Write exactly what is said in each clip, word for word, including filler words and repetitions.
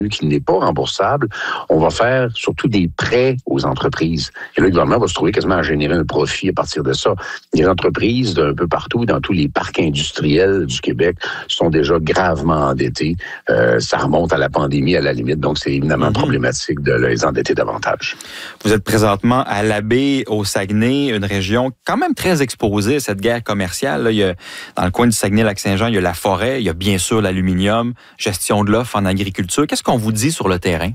qui n'est pas remboursable, on va faire surtout des prêts aux entreprises. Et là, le gouvernement va se trouver quasiment à générer un profit à partir de ça. Les entreprises d'un peu partout, dans tous les parcs industriels du Québec, sont déjà gravement endettées. Euh, ça remonte à la pandémie, à la limite, donc c'est évidemment mm-hmm. problématique de les endetter davantage. Vous êtes présentement à l'Abbé, au Saguenay, une région quand même très exposée à cette guerre commerciale. Là, il y a, dans le coin du Saguenay-Lac-Saint-Jean, il y a la forêt, il y a bien sûr l'aluminium, gestion de l'offre en agriculture. Qu'est-ce qu'on vous dit sur le terrain?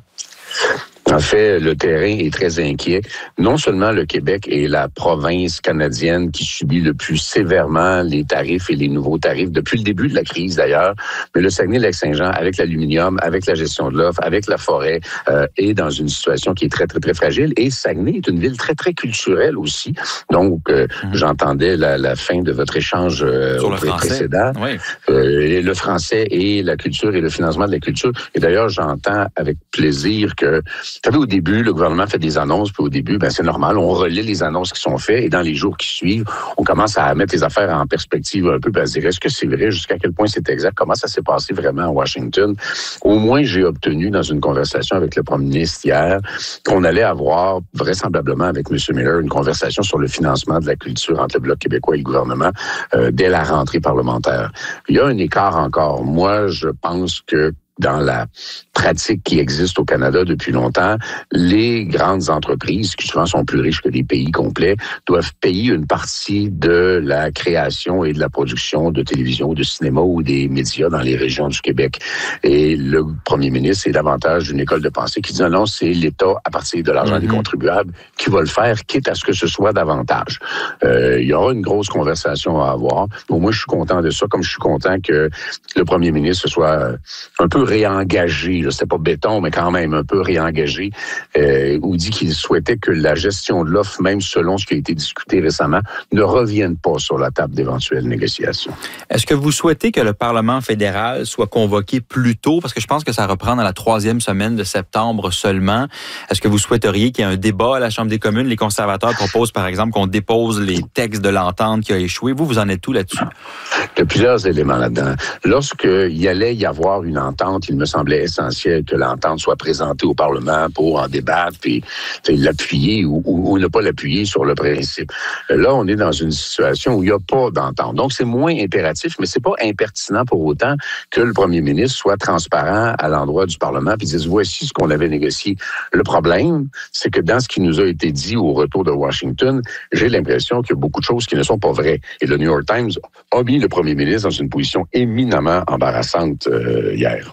En fait, le terrain est très inquiet. Non seulement le Québec est la province canadienne qui subit le plus sévèrement les tarifs et les nouveaux tarifs depuis le début de la crise d'ailleurs, mais le Saguenay-Lac-Saint-Jean, avec l'aluminium, avec la gestion de l'offre, avec la forêt, euh, est dans une situation qui est très, très, très fragile. Et Saguenay est une ville très, très culturelle aussi. Donc, euh, mmh. j'entendais la, la fin de votre échange euh, sur le français. précédent. Oui. Euh, le français et la culture et le financement de la culture. Et d'ailleurs, j'entends avec plaisir que vous savez, au début, le gouvernement fait des annonces, puis au début, ben c'est normal, on relaie les annonces qui sont faites, et dans les jours qui suivent, on commence à mettre les affaires en perspective un peu, puis à se dire, est-ce que c'est vrai, jusqu'à quel point c'est exact, comment ça s'est passé vraiment à Washington? Au moins, j'ai obtenu dans une conversation avec le premier ministre hier qu'on allait avoir, vraisemblablement avec M. Miller, une conversation sur le financement de la culture entre le Bloc québécois et le gouvernement euh, dès la rentrée parlementaire. Il y a un écart encore. Moi, je pense que dans la pratique qui existe au Canada depuis longtemps, les grandes entreprises, qui souvent sont plus riches que des pays complets, doivent payer une partie de la création et de la production de télévision, de cinéma ou des médias dans les régions du Québec. Et le premier ministre, c'est davantage d'une école de pensée qui dit non, c'est l'État, à partir de l'argent mm-hmm. des contribuables, qui va le faire, quitte à ce que ce soit davantage. Euh, il y aura une grosse conversation à avoir. Au moins, je suis content de ça, comme je suis content que le premier ministre soit un peu réengagé, là, c'était pas béton, mais quand même un peu réengagé, euh, où dit qu'il souhaitait que la gestion de l'offre, même selon ce qui a été discuté récemment, ne revienne pas sur la table d'éventuelles négociations. Est-ce que vous souhaitez que le Parlement fédéral soit convoqué plus tôt? Parce que je pense que ça reprend dans la troisième semaine de septembre seulement. Est-ce que vous souhaiteriez qu'il y ait un débat à la Chambre des communes? Les conservateurs proposent, par exemple, qu'on dépose les textes de l'entente qui a échoué. Vous, vous en êtes où là-dessus? Il y a plusieurs éléments là-dedans. Lorsqu'il allait y avoir une entente, il me semblait essentiel que l'entente soit présentée au Parlement pour en débattre et l'appuyer ou, ou, ou ne pas l'appuyer sur le principe. Là, on est dans une situation où il n'y a pas d'entente. Donc, c'est moins impératif, mais c'est pas impertinent pour autant que le premier ministre soit transparent à l'endroit du Parlement et dise, voici ce qu'on avait négocié. Le problème, c'est que dans ce qui nous a été dit au retour de Washington, j'ai l'impression qu'il y a beaucoup de choses qui ne sont pas vraies. Et le New York Times a mis le premier ministre dans une position éminemment embarrassante euh, hier.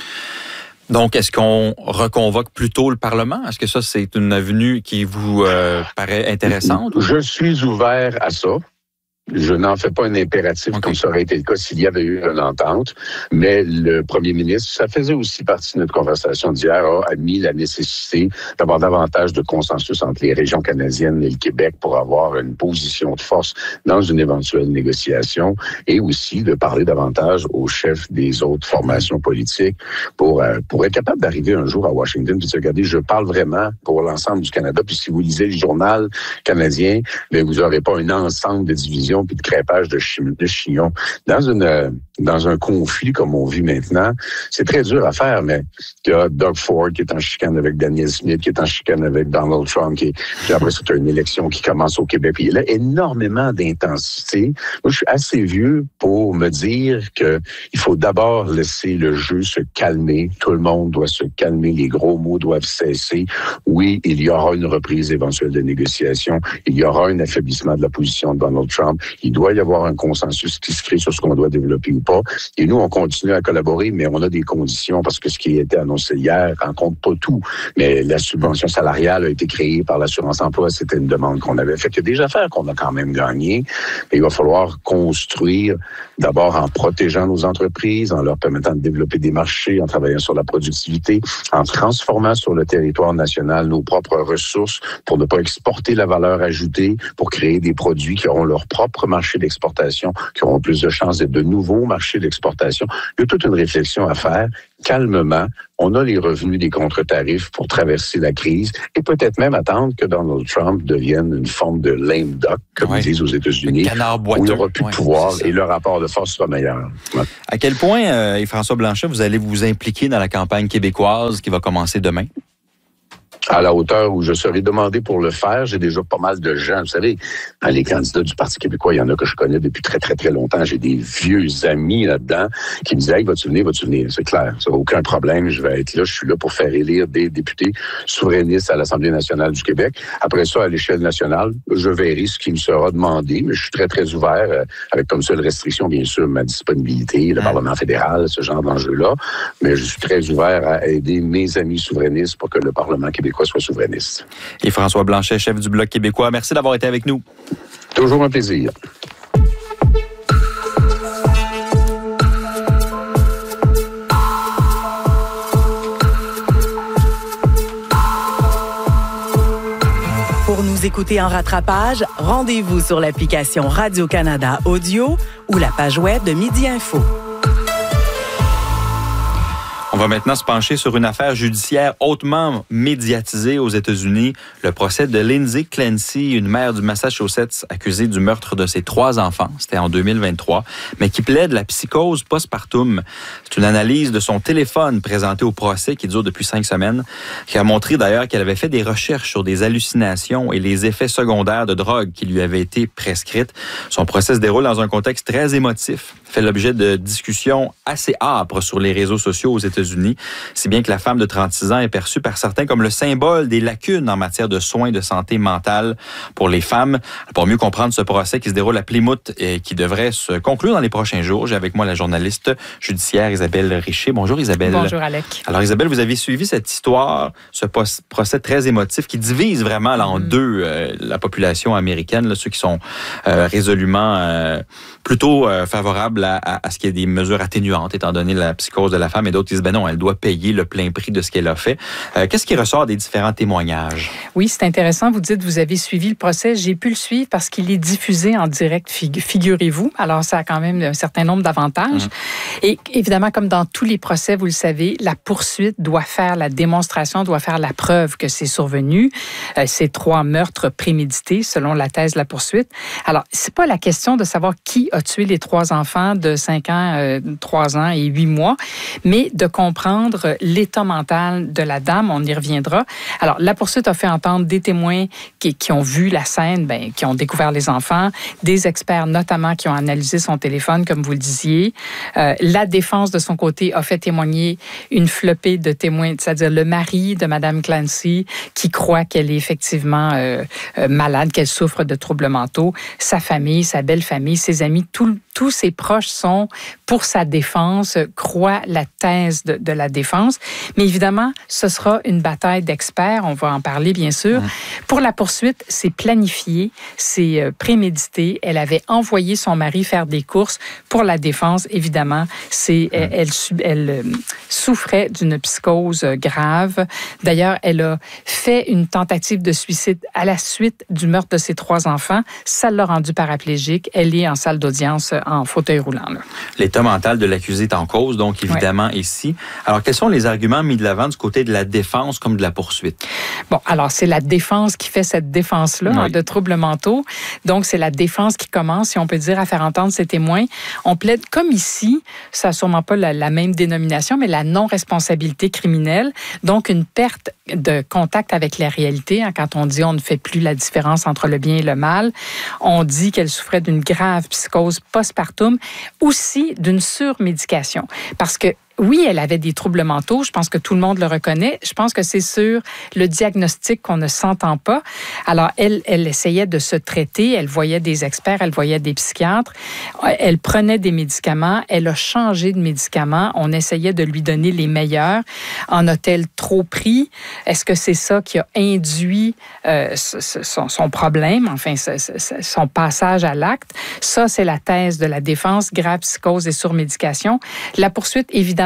Donc, est-ce qu'on reconvoque plus tôt le Parlement? Est-ce que ça, c'est une avenue qui vous euh, paraît intéressante? Ou? Je suis ouvert à ça. Je n'en fais pas un impératif okay. comme ça aurait été le cas s'il y avait eu une entente, mais le premier ministre, ça faisait aussi partie de notre conversation d'hier, a admis la nécessité d'avoir davantage de consensus entre les régions canadiennes et le Québec pour avoir une position de force dans une éventuelle négociation et aussi de parler davantage aux chefs des autres formations politiques pour, euh, pour être capable d'arriver un jour à Washington et de se regarder, je parle vraiment pour l'ensemble du Canada, puis si vous lisez le journal canadien, bien, vous n'aurez pas un ensemble de divisions puis de crêpage de, chi- de chignons. Dans une dans un conflit comme on vit maintenant, c'est très dur à faire, mais il y a Doug Ford qui est en chicane avec Daniel Smith, qui est en chicane avec Donald Trump, qui, puis après c'est une élection qui commence au Québec. Puis il y a énormément d'intensité. Moi, je suis assez vieux pour me dire que il faut d'abord laisser le jeu se calmer. Tout le monde doit se calmer. Les gros mots doivent cesser. Oui, il y aura une reprise éventuelle de négociations. Il y aura un affaiblissement de la position de Donald Trump. Il doit y avoir un consensus qui se crée sur ce qu'on doit développer ou pas. Et nous, on continue à collaborer, mais on a des conditions parce que ce qui a été annoncé hier ne rencontre pas tout. Mais la subvention salariale a été créée par l'assurance-emploi. C'était une demande qu'on avait faite. Il y a des affaires qu'on a quand même gagnées. Et il va falloir construire d'abord en protégeant nos entreprises, en leur permettant de développer des marchés, en travaillant sur la productivité, en transformant sur le territoire national nos propres ressources pour ne pas exporter la valeur ajoutée, pour créer des produits qui auront leur propre marché d'exportation, qui auront plus de chances d'être de nouveaux marchés marché d'exportation. Il y a toute une réflexion à faire, calmement. On a les revenus des contre-tarifs pour traverser la crise et peut-être même attendre que Donald Trump devienne une forme de lame duck, comme ouais. ils disent aux États-Unis, où il n'aura plus ouais, de pouvoir et le rapport de force sera meilleur. Ouais. À quel point, euh, François Blanchet, vous allez vous impliquer dans la campagne québécoise qui va commencer demain? À la hauteur où je serai demandé pour le faire, j'ai déjà pas mal de gens. Vous savez, dans les candidats du Parti québécois, il y en a que je connais depuis très, très, très longtemps. J'ai des vieux amis là-dedans qui me disaient hey, « vas-tu venir, vas-tu venir? » C'est clair, ça n'a aucun problème. Je vais être là. Je suis là pour faire élire des députés souverainistes à l'Assemblée nationale du Québec. Après ça, à l'échelle nationale, je verrai ce qui me sera demandé, mais je suis très, très ouvert, euh, avec comme seule restriction, bien sûr, ma disponibilité, le mmh. Parlement fédéral, ce genre d'enjeux-là. Mais je suis très ouvert à aider mes amis souverainistes pour que le Parlement québécois soit souverainiste. Et François Blanchet, chef du Bloc québécois, merci d'avoir été avec nous. Toujours un plaisir. Pour nous écouter en rattrapage, rendez-vous sur l'application Radio-Canada Audio ou la page web de Midi Info. On va maintenant se pencher sur une affaire judiciaire hautement médiatisée aux États-Unis, le procès de Lindsay Clancy, une mère du Massachusetts accusée du meurtre de ses trois enfants. C'était en deux mille vingt-trois, mais qui plaide la psychose postpartum. C'est une analyse de son téléphone présentée au procès qui dure depuis cinq semaines, qui a montré d'ailleurs qu'elle avait fait des recherches sur des hallucinations et les effets secondaires de drogue qui lui avaient été prescrites. Son procès se déroule dans un contexte très émotif, fait l'objet de discussions assez âpres sur les réseaux sociaux aux États-Unis. Si bien que la femme de trente-six ans est perçue par certains comme le symbole des lacunes en matière de soins de santé mentale pour les femmes. Pour mieux comprendre ce procès qui se déroule à Plymouth et qui devrait se conclure dans les prochains jours, j'ai avec moi la journaliste judiciaire Isabelle Richer. Bonjour Isabelle. Bonjour Alec. Alors Isabelle, vous avez suivi cette histoire, ce procès très émotif qui divise vraiment là, en mm. deux euh, la population américaine, là, ceux qui sont euh, résolument euh, plutôt euh, favorables à, à, à ce qu'il y ait des mesures atténuantes étant donné la psychose de la femme et d'autres disent ben non, elle doit payer le plein prix de ce qu'elle a fait. Euh, qu'est-ce qui ressort des différents témoignages? Oui, c'est intéressant. Vous dites, vous avez suivi le procès. J'ai pu le suivre parce qu'il est diffusé en direct, figurez-vous. Alors, ça a quand même un certain nombre d'avantages. Mmh. Et évidemment, comme dans tous les procès, vous le savez, la poursuite doit faire la démonstration, doit faire la preuve que c'est survenu. Euh, ces trois meurtres prémédités, selon la thèse de la poursuite. Alors, c'est pas la question de savoir qui a tué les trois enfants de cinq ans, euh, trois ans et huit mois, mais de comprendre l'état mental de la dame. On y reviendra. Alors, la poursuite a fait entendre des témoins qui, qui ont vu la scène, ben, qui ont découvert les enfants, des experts notamment qui ont analysé son téléphone, comme vous le disiez. Euh, la défense, de son côté, a fait témoigner une flopée de témoins, c'est-à-dire le mari de Mme Clancy, qui croit qu'elle est effectivement euh, euh, malade, qu'elle souffre de troubles mentaux, sa famille, sa belle famille, ses amis, tout, tous ses proches sont pour sa défense, croient la thèse de, de la défense. Mais évidemment, ce sera une bataille d'experts. On va en parler, bien sûr. Mmh. Pour la poursuite, c'est planifié, c'est euh, prémédité. Elle avait envoyé son mari faire des courses. Pour la défense, évidemment, c'est, mmh. elle, elle, elle euh, souffrait d'une psychose grave. D'ailleurs, elle a fait une tentative de suicide à la suite du meurtre de ses trois enfants. Ça l'a rendue paraplégique. Elle est en salle d'audience en fauteuil roulant. Là. L'état mental de l'accusé est en cause, donc évidemment ouais. ici. Alors, quels sont les arguments mis de l'avant du côté de la défense comme de la poursuite? Bon, alors c'est la défense qui fait cette défense-là oui. hein, de troubles mentaux. Donc, c'est la défense qui commence, si on peut dire, à faire entendre ses témoins. On plaide comme ici, ça n'a sûrement pas la, la même dénomination, mais la non-responsabilité criminelle. Donc, une perte de contact avec la réalité. Hein, quand on dit on ne fait plus la différence entre le bien et le mal, on dit qu'elle souffrait d'une grave psychose postpartum, aussi d'une surmédication. Parce que oui, elle avait des troubles mentaux. Je pense que tout le monde le reconnaît. Je pense que c'est sur le diagnostic qu'on ne s'entend pas. Alors, elle, elle essayait de se traiter. Elle voyait des experts, elle voyait des psychiatres. Elle prenait des médicaments. Elle a changé de médicaments. On essayait de lui donner les meilleurs. En a-t-elle trop pris? Est-ce que c'est ça qui a induit euh, son, son problème, enfin, son passage à l'acte? Ça, c'est la thèse de la défense, grave psychose et surmédication. La poursuite, évidemment,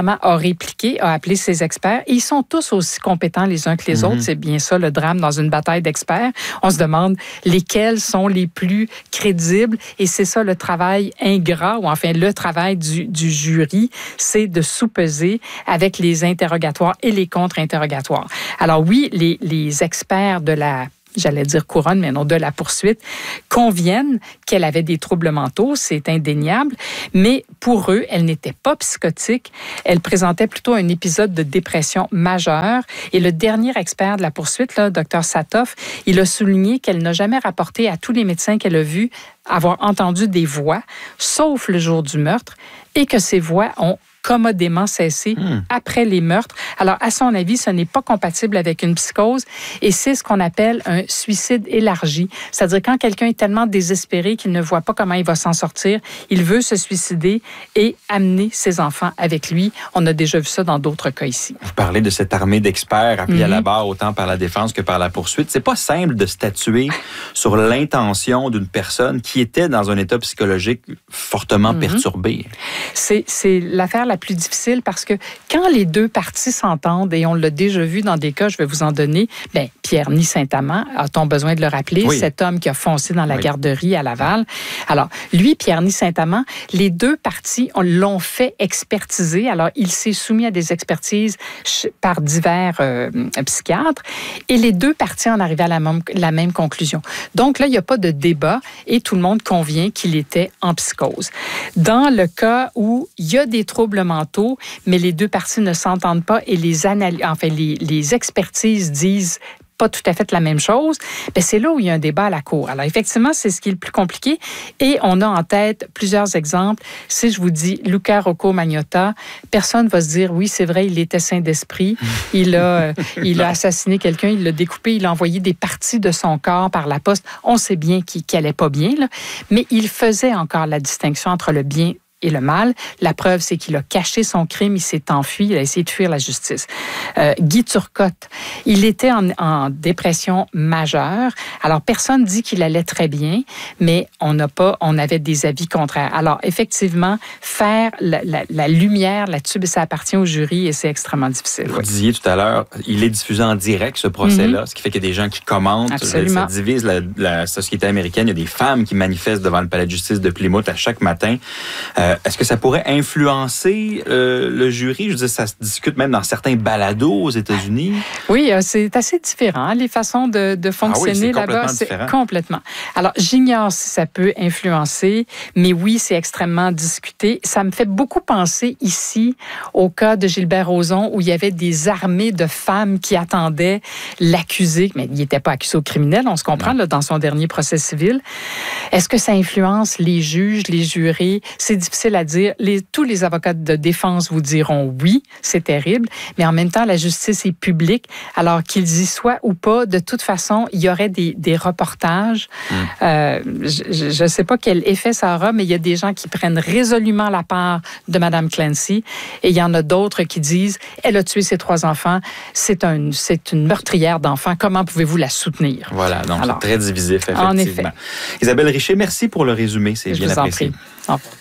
évidemment, a répliqué, a appelé ses experts. Et ils sont tous aussi compétents les uns que les mm-hmm. autres. C'est bien ça, le drame dans une bataille d'experts. On se demande lesquels sont les plus crédibles. Et c'est ça le travail ingrat, ou enfin le travail du, du jury, c'est de sous-peser avec les interrogatoires et les contre-interrogatoires. Alors oui, les, les experts de la j'allais dire couronne, mais non, de la poursuite, conviennent qu'elle avait des troubles mentaux, c'est indéniable, mais pour eux, elle n'était pas psychotique, elle présentait plutôt un épisode de dépression majeure. Et le dernier expert de la poursuite, là, docteur Satoff, il a souligné qu'elle n'a jamais rapporté à tous les médecins qu'elle a vus avoir entendu des voix, sauf le jour du meurtre, et que ces voix ont commodément cessé mmh. après les meurtres. Alors, à son avis, ce n'est pas compatible avec une psychose et c'est ce qu'on appelle un suicide élargi. C'est-à-dire quand quelqu'un est tellement désespéré qu'il ne voit pas comment il va s'en sortir, il veut se suicider et amener ses enfants avec lui. On a déjà vu ça dans d'autres cas ici. Vous parlez de cette armée d'experts appelés mmh. à la barre autant par la défense que par la poursuite. C'est pas simple de statuer sur l'intention d'une personne qui était dans un état psychologique fortement mmh. perturbé. C'est, c'est l'affaire la plus difficile parce que quand les deux parties s'entendent, et on l'a déjà vu dans des cas, je vais vous en donner, bien, Pierre-Ny Saint-Amand, a-t-on besoin de le rappeler, oui. cet homme qui a foncé dans la oui. garderie à Laval. Alors, lui, Pierre-Ny Saint-Amand, les deux parties on, l'ont fait expertiser. Alors, il s'est soumis à des expertises par divers euh, psychiatres et les deux parties en arrivaient à la même, la même conclusion. Donc là, il n'y a pas de débat et tout le monde convient qu'il était en psychose. Dans le cas où il y a des troubles mentaux, mais les deux parties ne s'entendent pas et les analyses, enfin, les, les expertises disent pas tout à fait la même chose, bien, c'est là où il y a un débat à la cour. Alors, effectivement, c'est ce qui est le plus compliqué et on a en tête plusieurs exemples. Si je vous dis Luca Rocco Magnotta, personne ne va se dire, oui, c'est vrai, il était sain d'esprit, il a, il a assassiné quelqu'un, il l'a découpé, il a envoyé des parties de son corps par la poste. On sait bien qu'il n'allait pas bien, là, mais il faisait encore la distinction entre le bien et le mal. La preuve, c'est qu'il a caché son crime, il s'est enfui, il a essayé de fuir la justice. Euh, Guy Turcotte, il était en, en dépression majeure. Alors, personne dit qu'il allait très bien, mais on n'a pas, on avait des avis contraires. Alors, effectivement, faire la, la, la lumière là-dessus, ça appartient au jury et c'est extrêmement difficile. Vous oui. disiez tout à l'heure, il est diffusé en direct, ce procès-là, mm-hmm. ce qui fait qu'il y a des gens qui commentent. Absolument. Ça divise la, la société américaine. Il y a des femmes qui manifestent devant le palais de justice de Plymouth à chaque matin. Euh, Est-ce que ça pourrait influencer euh, le jury? Je veux dire, ça se discute même dans certains balados aux États-Unis. Oui, c'est assez différent. Les façons de, de fonctionner ah oui, là-bas, c'est différent. complètement. Alors, j'ignore si ça peut influencer, mais oui, c'est extrêmement discuté. Ça me fait beaucoup penser ici au cas de Gilbert Rozon où il y avait des armées de femmes qui attendaient l'accusé, mais il n'était pas accusé au criminel, on se comprend, là, dans son dernier procès civil. Est-ce que ça influence les juges, les jurés? C'est difficile à dire. Les, tous les avocats de défense vous diront oui, c'est terrible, mais en même temps, la justice est publique. Alors qu'ils y soient ou pas, de toute façon, il y aurait des, des reportages. Mmh. Euh, je ne sais pas quel effet ça aura, mais il y a des gens qui prennent résolument la part de Mme Clancy et il y en a d'autres qui disent elle a tué ses trois enfants, c'est, un, c'est une meurtrière d'enfants, comment pouvez-vous la soutenir? Voilà, donc Alors, c'est très divisif, effectivement. En effet. Isabelle Richer, merci pour le résumé, c'est je bien vous apprécié. En prie.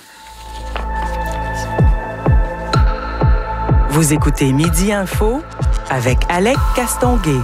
Vous écoutez Midi Info avec Alec Castonguay.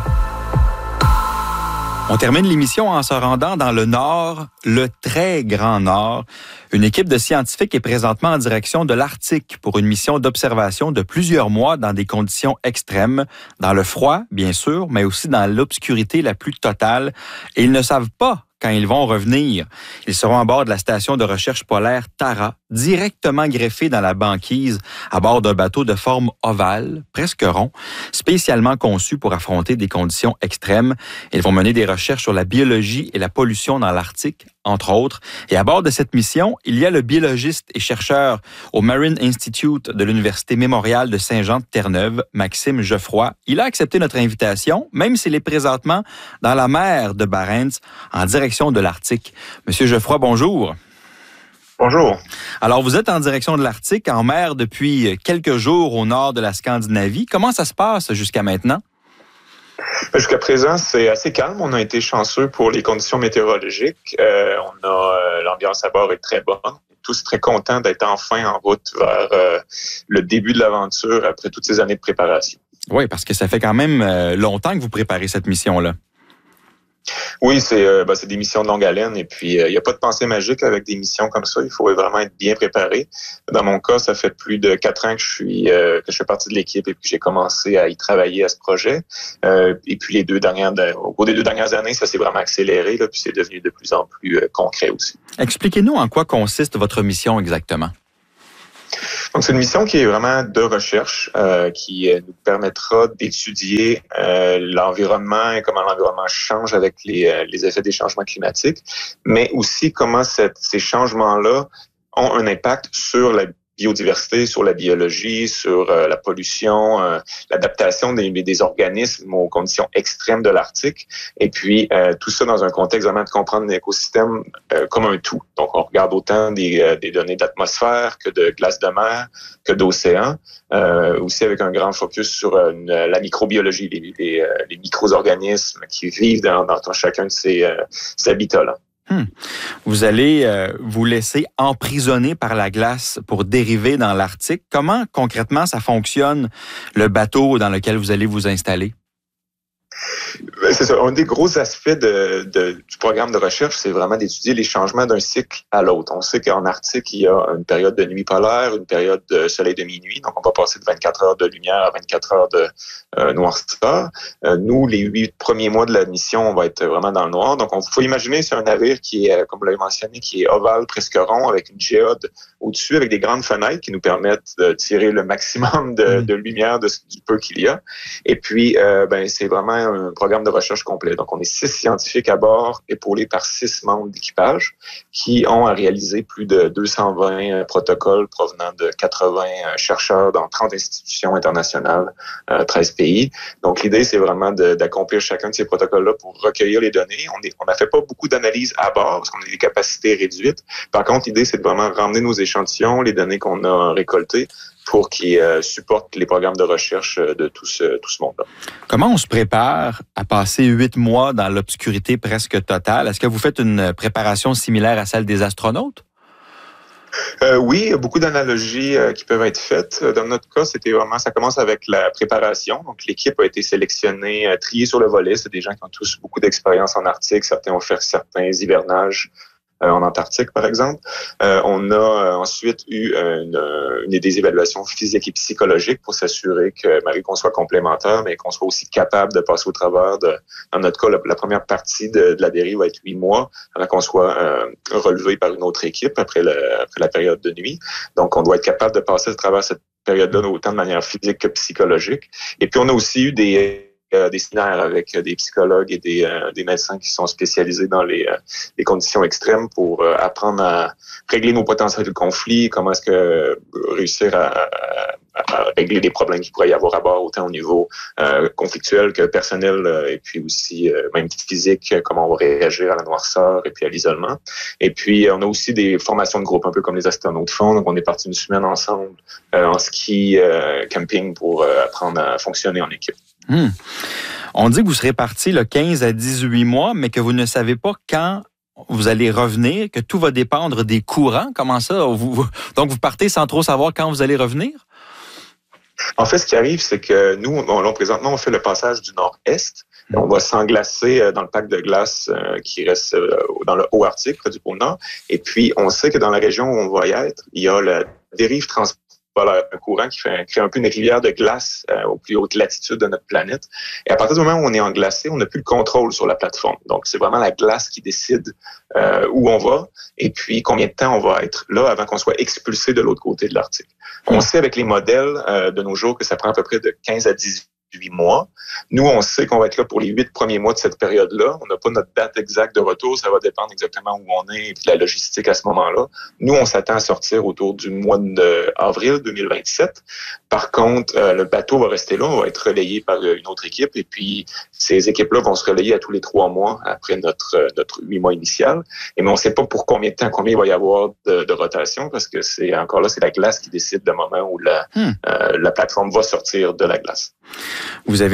On termine l'émission en se rendant dans le Nord, le très grand Nord. Une équipe de scientifiques est présentement en direction de l'Arctique pour une mission d'observation de plusieurs mois dans des conditions extrêmes, dans le froid, bien sûr, mais aussi dans l'obscurité la plus totale. Et ils ne savent pas quand ils vont revenir. Ils seront à bord de la station de recherche polaire Tara, directement greffés dans la banquise, à bord d'un bateau de forme ovale, presque rond, spécialement conçu pour affronter des conditions extrêmes. Ils vont mener des recherches sur la biologie et la pollution dans l'Arctique, entre autres. Et à bord de cette mission, il y a le biologiste et chercheur au Marine Institute de l'Université Mémorial de Saint-Jean-de-Terre-Neuve, Maxime Geoffroy. Il a accepté notre invitation, même s'il est présentement dans la mer de Barents, en direction de l'Arctique. Monsieur Geoffroy, bonjour. Bonjour. Alors, vous êtes en direction de l'Arctique, en mer depuis quelques jours au nord de la Scandinavie. Comment ça se passe jusqu'à maintenant? Jusqu'à présent, c'est assez calme. On a été chanceux pour les conditions météorologiques. Euh, on a euh, l'ambiance à bord est très bonne. tous très contents d'être enfin en route vers euh, le début de l'aventure après toutes ces années de préparation. Oui, parce que ça fait quand même euh, longtemps que vous préparez cette mission-là. Oui, c'est euh, ben, c'est des missions de longue haleine et puis il euh, n'y a pas de pensée magique avec des missions comme ça. Il faut vraiment être bien préparé. Dans mon cas, ça fait plus de quatre ans que je suis euh, que je fais partie de l'équipe et puis j'ai commencé à y travailler à ce projet. Euh, et puis les deux dernières au cours des deux dernières années, ça s'est vraiment accéléré là, puis c'est devenu de plus en plus euh, concret aussi. Expliquez-nous en quoi consiste votre mission exactement. Donc, c'est une mission qui est vraiment de recherche, euh, qui nous permettra d'étudier euh, l'environnement et comment l'environnement change avec les, euh, les effets des changements climatiques, mais aussi comment cette, ces changements-là ont un impact sur la biodiversité, sur la biologie, sur euh, la pollution, euh, l'adaptation des, des organismes aux conditions extrêmes de l'Arctique. Et puis, euh, tout ça dans un contexte vraiment de comprendre l'écosystème euh, comme un tout. Donc, on regarde autant des, euh, des données d'atmosphère que de glace de mer, que d'océan, euh, aussi avec un grand focus sur euh, une, la microbiologie, les, les, euh, les micro-organismes qui vivent dans, dans chacun de ces, euh, ces habitats-là. Hmm. Vous allez euh, vous laisser emprisonner par la glace pour dériver dans l'Arctique. Comment concrètement ça fonctionne, le bateau dans lequel vous allez vous installer? C'est ça. Un des gros aspects de, de, du programme de recherche, c'est vraiment d'étudier les changements d'un cycle à l'autre. On sait qu'en Arctique, il y a une période de nuit polaire, une période de soleil de minuit. Donc, on va passer de vingt-quatre heures de lumière à vingt-quatre heures de euh, noirceur. Euh, nous, les huit premiers mois de la mission, on va être vraiment dans le noir. Donc, on faut imaginer, c'est un navire qui est, comme vous l'avez mentionné, qui est ovale, presque rond, avec une géode au-dessus, avec des grandes fenêtres qui nous permettent de tirer le maximum de, de lumière de, du peu qu'il y a. Et puis, euh, ben, c'est vraiment un programme de recherche complet. Donc, on est six scientifiques à bord, épaulés par six membres d'équipage, qui ont à réaliser plus de deux cent vingt protocoles provenant de quatre-vingts chercheurs dans trente institutions internationales, euh, treize pays. Donc, l'idée, c'est vraiment de, d'accomplir chacun de ces protocoles-là pour recueillir les données. On est, on n'a fait pas beaucoup d'analyses à bord parce qu'on a des capacités réduites. Par contre, l'idée, c'est de vraiment ramener nos échantillons, les données qu'on a récoltées, pour qu'ils euh, supportent les programmes de recherche de tout ce, tout ce monde-là. Comment on se prépare à passer huit mois dans l'obscurité presque totale? Est-ce que vous faites une préparation similaire à celle des astronautes? Euh, oui, il y a beaucoup d'analogies euh, qui peuvent être faites. Dans notre cas, c'était vraiment, ça commence avec la préparation. Donc, l'équipe a été sélectionnée, euh, triée sur le volet. C'est des gens qui ont tous beaucoup d'expérience en Arctique. Certains ont fait certains hivernages Euh, en Antarctique, par exemple. Euh, on a euh, ensuite eu une, une des évaluations physiques et psychologiques pour s'assurer que, malgré qu'on soit complémentaires, mais qu'on soit aussi capable de passer au travers de, dans notre cas, la, la première partie de, de la dérive va être huit mois avant qu'on soit euh, relevé par une autre équipe après, le, après la période de nuit. Donc, on doit être capable de passer à travers cette période-là autant de manière physique que psychologique. Et puis, on a aussi eu des Euh, des séminaires avec euh, des psychologues et des, euh, des médecins qui sont spécialisés dans les, euh, les conditions extrêmes pour euh, apprendre à régler nos potentiels conflits, comment est-ce que euh, réussir à, à, à régler des problèmes qu'il pourrait y avoir à bord, autant au niveau euh, conflictuel que personnel, euh, et puis aussi euh, même physique, comment on va réagir à la noirceur et puis à l'isolement. Et puis, on a aussi des formations de groupe, un peu comme les astronautes font. Donc, on est parti une semaine ensemble euh, en ski, euh, camping pour euh, apprendre à fonctionner en équipe. Hmm. On dit que vous serez parti le quinze à dix-huit mois, mais que vous ne savez pas quand vous allez revenir, que tout va dépendre des courants. Comment ça? Vous, donc, vous partez sans trop savoir quand vous allez revenir? En fait, ce qui arrive, c'est que nous, on, on, présentement, on fait le passage du nord-est. On va s'englacer dans le pack de glace qui reste dans le haut Arctique, près du pôle Nord. Et puis, on sait que dans la région où on va y être, il y a la dérive transport. Un courant qui fait, crée un peu une rivière de glace euh, aux plus hautes latitudes de notre planète. Et à partir du moment où on est englacé, on n'a plus le contrôle sur la plateforme. Donc, c'est vraiment la glace qui décide euh, où on va et puis combien de temps on va être là avant qu'on soit expulsé de l'autre côté de l'Arctique. On sait avec les modèles euh, de nos jours que ça prend à peu près de quinze à dix-huit mois. Nous, on sait qu'on va être là pour les huit premiers mois de cette période-là. On n'a pas notre date exacte de retour. Ça va dépendre exactement où on est et puis de la logistique à ce moment-là. Nous, on s'attend à sortir autour du mois d'avril deux mille vingt-sept. Par contre, euh, le bateau va rester là. On va être relayé par une autre équipe et puis ces équipes-là vont se relayer à tous les trois mois après notre notre huit mois initial. Et mais on ne sait pas pour combien de temps, combien il va y avoir de, de rotation parce que c'est encore là, c'est la glace qui décide le moment où la, hmm. euh, la plateforme va sortir de la glace. Vous avez déjà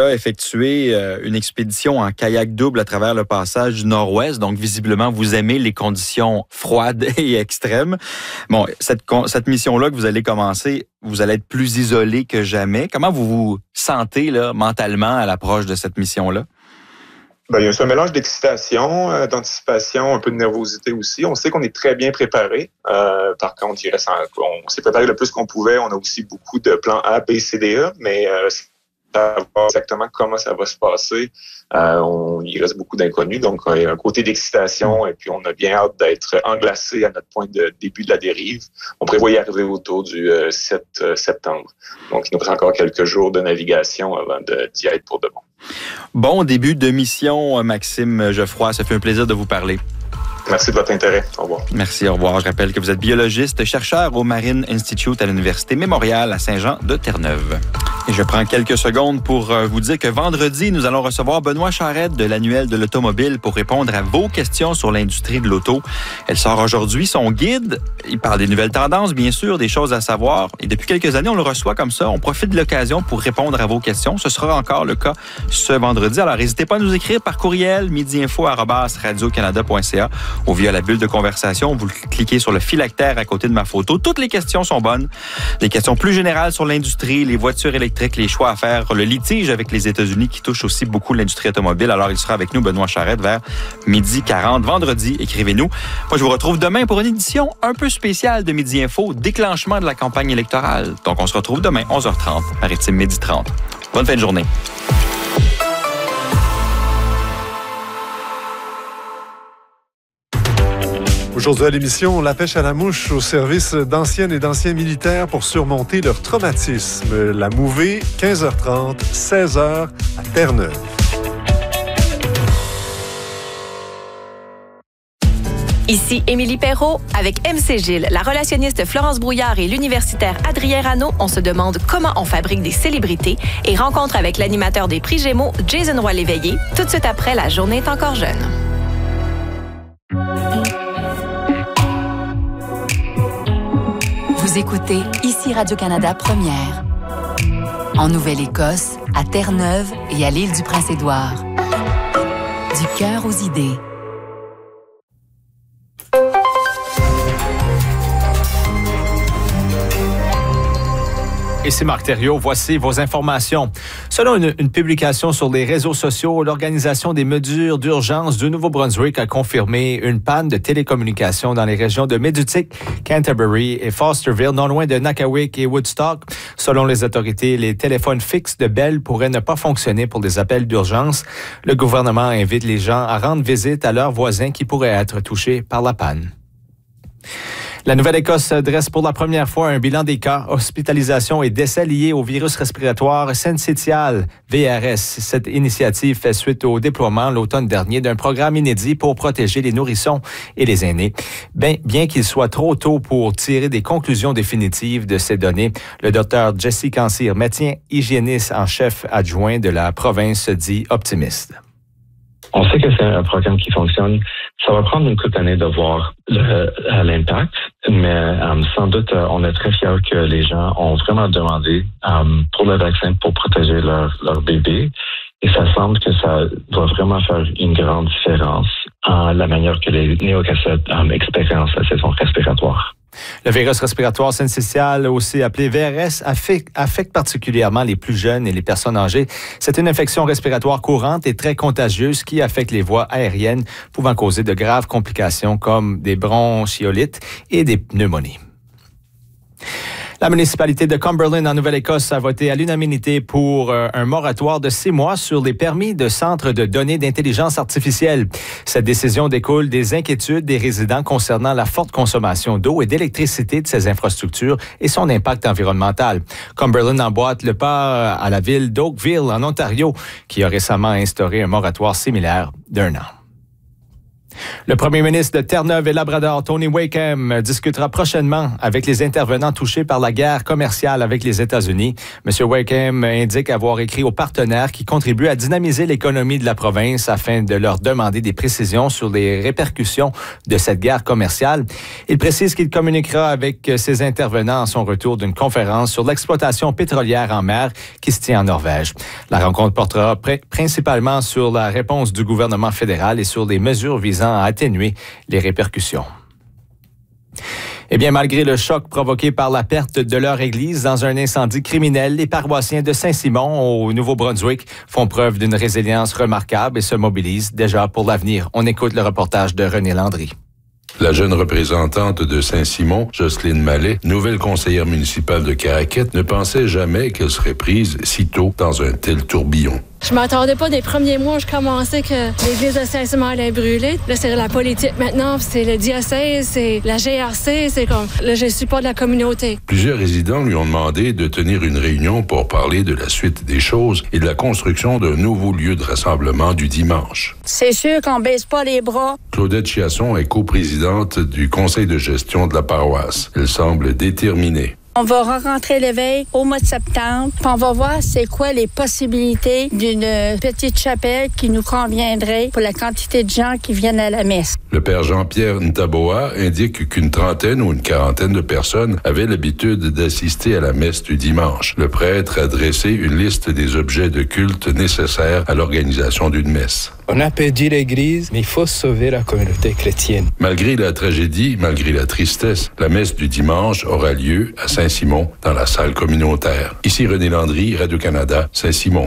déjà effectué euh, une expédition en kayak double à travers le passage du Nord-Ouest. Donc, visiblement, vous aimez les conditions froides et extrêmes. Bon, cette, cette mission-là que vous allez commencer, vous allez être plus isolé que jamais. Comment vous vous sentez là, mentalement à l'approche de cette mission-là? Ben, il y a un mélange d'excitation, euh, d'anticipation, un peu de nervosité aussi. On sait qu'on est très bien préparé. Euh, par contre, il reste en, on s'est préparé le plus qu'on pouvait. On a aussi beaucoup de plans A, B, C, D, E, mais euh, savoir exactement comment ça va se passer, euh, on, il reste beaucoup d'inconnus. Donc, il y a un côté d'excitation et puis on a bien hâte d'être englacé à notre point de début de la dérive. On prévoit y arriver autour du euh, sept septembre. Donc, il nous reste encore quelques jours de navigation avant de, d'y être pour de bon. Bon début de mission, Maxime Geoffroy. Ça fait un plaisir de vous parler. Merci de votre intérêt. Au revoir. Merci, au revoir. Je rappelle que vous êtes biologiste, chercheur au Marine Institute à l'Université Mémorial à Saint-Jean-de-Terre-Neuve. Et je prends quelques secondes pour vous dire que vendredi, nous allons recevoir Benoît Charette de l'Annuel de l'Automobile pour répondre à vos questions sur l'industrie de l'auto. Elle sort aujourd'hui son guide. Il parle des nouvelles tendances, bien sûr, des choses à savoir. Et depuis quelques années, on le reçoit comme ça. On profite de l'occasion pour répondre à vos questions. Ce sera encore le cas ce vendredi. Alors, n'hésitez pas à nous écrire par courriel midi-info arobase radio canada point c a ou via la bulle de conversation. Vous cliquez sur le phylactère à côté de ma photo. Toutes les questions sont bonnes. Des questions plus générales sur l'industrie, les voitures électriques, les choix à faire, le litige avec les États-Unis qui touche aussi beaucoup l'industrie automobile. Alors, il sera avec nous, Benoît Charette, vers midi quarante, vendredi. Écrivez-nous. Moi, je vous retrouve demain pour une édition un peu spéciale de Midi Info, déclenchement de la campagne électorale. Donc, on se retrouve demain, onze heures trente, Maritime midi trente. Bonne fin de journée. Aujourd'hui à l'émission, la pêche à la mouche au service d'anciennes et d'anciens militaires pour surmonter leur traumatisme. La Mouvée, quinze heures trente, seize heures à Terre-Neuve. Ici Émilie Perrault. Avec M C Gilles, la relationniste Florence Brouillard et l'universitaire Adrien Rano, on se demande comment on fabrique des célébrités et rencontre avec l'animateur des prix Gémeaux, Jason Roy-Léveillé, tout de suite après La journée est encore jeune. Vous écoutez ici Radio-Canada Première. En Nouvelle-Écosse, à Terre-Neuve et à l'île du Prince-Édouard. Du cœur aux idées. Et c'est Marc Thériault. Voici vos informations. Selon une, une publication sur les réseaux sociaux, l'Organisation des mesures d'urgence du Nouveau-Brunswick a confirmé une panne de télécommunications dans les régions de Medutic, Canterbury et Fosterville, non loin de Nakawick et Woodstock. Selon les autorités, les téléphones fixes de Bell pourraient ne pas fonctionner pour des appels d'urgence. Le gouvernement invite les gens à rendre visite à leurs voisins qui pourraient être touchés par la panne. La Nouvelle-Écosse dresse pour la première fois un bilan des cas, hospitalisations et décès liés au virus respiratoire syncytial, V R S. Cette initiative fait suite au déploiement l'automne dernier d'un programme inédit pour protéger les nourrissons et les aînés. Bien, bien qu'il soit trop tôt pour tirer des conclusions définitives de ces données, le docteur Jesse Cansir, médecin hygiéniste en chef adjoint de la province, dit optimiste. On sait que c'est un programme qui fonctionne. Ça va prendre une couple d'années de voir le, l'impact, mais euh, sans doute, euh, on est très fiers que les gens ont vraiment demandé euh, pour le vaccin pour protéger leur, leur bébé. Et ça semble que ça doit vraiment faire une grande différence en la manière que les néocassettes euh, expérimentent la saison respiratoire. Le virus respiratoire syncytial, aussi appelé V R S, affecte, affecte particulièrement les plus jeunes et les personnes âgées. C'est une infection respiratoire courante et très contagieuse qui affecte les voies aériennes, pouvant causer de graves complications comme des bronchiolites et des pneumonies. La municipalité de Cumberland, en Nouvelle-Écosse, a voté à l'unanimité pour euh, un moratoire de six mois sur les permis de centres de données d'intelligence artificielle. Cette décision découle des inquiétudes des résidents concernant la forte consommation d'eau et d'électricité de ces infrastructures et son impact environnemental. Cumberland emboîte le pas à la ville d'Oakville, en Ontario, qui a récemment instauré un moratoire similaire d'un an. Le premier ministre de Terre-Neuve et Labrador, Tony Wakeham, discutera prochainement avec les intervenants touchés par la guerre commerciale avec les États-Unis. M. Wakeham indique avoir écrit aux partenaires qui contribuent à dynamiser l'économie de la province afin de leur demander des précisions sur les répercussions de cette guerre commerciale. Il précise qu'il communiquera avec ses intervenants à son retour d'une conférence sur l'exploitation pétrolière en mer qui se tient en Norvège. La rencontre portera pr- principalement sur la réponse du gouvernement fédéral et sur les mesures visant à atténuer les répercussions. Eh bien, malgré le choc provoqué par la perte de leur église dans un incendie criminel, les paroissiens de Saint-Simon au Nouveau-Brunswick font preuve d'une résilience remarquable et se mobilisent déjà pour l'avenir. On écoute le reportage de René Landry. La jeune représentante de Saint-Simon, Jocelyne Mallet, nouvelle conseillère municipale de Caraquette, ne pensait jamais qu'elle serait prise si tôt dans un tel tourbillon. Je m'attendais pas des premiers mois, je commençais que l'église de Saint-Simon allait brûler. Là, c'est la politique maintenant, c'est le diocèse, c'est la G R C, c'est comme là, je suis pas de la communauté. Plusieurs résidents lui ont demandé de tenir une réunion pour parler de la suite des choses et de la construction d'un nouveau lieu de rassemblement du dimanche. C'est sûr qu'on baisse pas les bras. Claudette Chiasson est coprésidente du conseil de gestion de la paroisse. Elle semble déterminée. On va rentrer l'éveil au mois de septembre, puis on va voir c'est quoi les possibilités d'une petite chapelle qui nous conviendrait pour la quantité de gens qui viennent à la messe. Le père Jean-Pierre Ntaboa indique qu'une trentaine ou une quarantaine de personnes avaient l'habitude d'assister à la messe du dimanche. Le prêtre a dressé une liste des objets de culte nécessaires à l'organisation d'une messe. On a perdu l'Église, mais il faut sauver la communauté chrétienne. Malgré la tragédie, malgré la tristesse, la messe du dimanche aura lieu à Saint-Simon, dans la salle communautaire. Ici René Landry, Radio-Canada, Saint-Simon.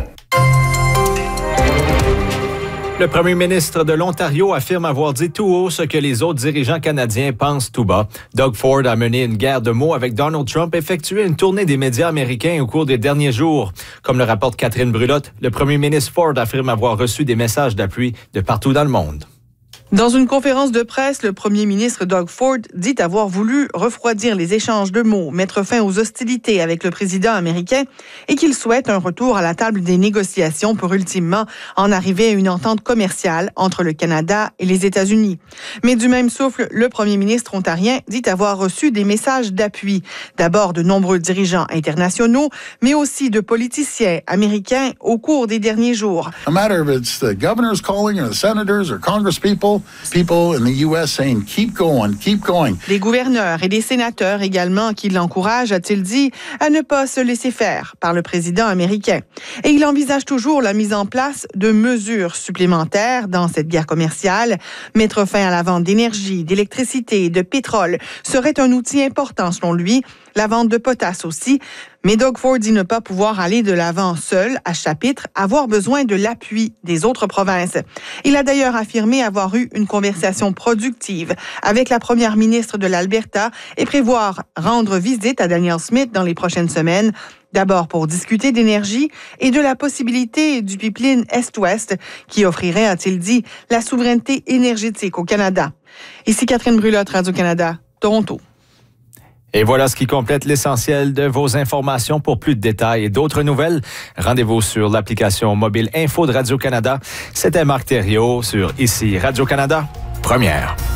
Le premier ministre de l'Ontario affirme avoir dit tout haut ce que les autres dirigeants canadiens pensent tout bas. Doug Ford a mené une guerre de mots avec Donald Trump et effectué une tournée des médias américains au cours des derniers jours. Comme le rapporte Catherine Brulotte, le premier ministre Ford affirme avoir reçu des messages d'appui de partout dans le monde. Dans une conférence de presse, le premier ministre Doug Ford dit avoir voulu refroidir les échanges de mots, mettre fin aux hostilités avec le président américain et qu'il souhaite un retour à la table des négociations pour ultimement en arriver à une entente commerciale entre le Canada et les États-Unis. Mais du même souffle, le premier ministre ontarien dit avoir reçu des messages d'appui, d'abord de nombreux dirigeants internationaux, mais aussi de politiciens américains au cours des derniers jours. No matter if it's the governors calling or the senators or congresspeople, people in the U S saying, keep going, keep going. Les gouverneurs et les sénateurs également qui l'encouragent, a-t-il dit, à ne pas se laisser faire par le président américain. Et il envisage toujours la mise en place de mesures supplémentaires dans cette guerre commerciale. Mettre fin à la vente d'énergie, d'électricité, de pétrole serait un outil important selon lui. La vente de potasse aussi. Mais Doug Ford dit ne pas pouvoir aller de l'avant seul, à chapitre, avoir besoin de l'appui des autres provinces. Il a d'ailleurs affirmé avoir eu une conversation productive avec la première ministre de l'Alberta et prévoir rendre visite à Danielle Smith dans les prochaines semaines. D'abord pour discuter d'énergie et de la possibilité du pipeline Est-Ouest qui offrirait, a-t-il dit, la souveraineté énergétique au Canada. Ici Catherine Brulotte, Radio-Canada, Toronto. Et voilà ce qui complète l'essentiel de vos informations. Pour plus de détails et d'autres nouvelles, rendez-vous sur l'application mobile Info de Radio-Canada. C'était Marc Thériault sur Ici Radio-Canada, première.